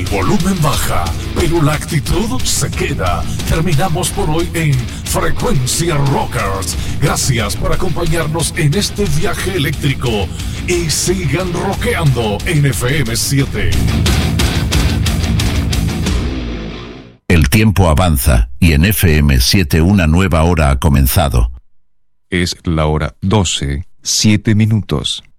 volumen baja, pero la actitud se queda. Terminamos por hoy en Frecuencia Rockers. Gracias por acompañarnos en este viaje eléctrico y sigan rockeando en FM7. El tiempo avanza y en FM7 una nueva hora ha comenzado. Es la hora 12:07.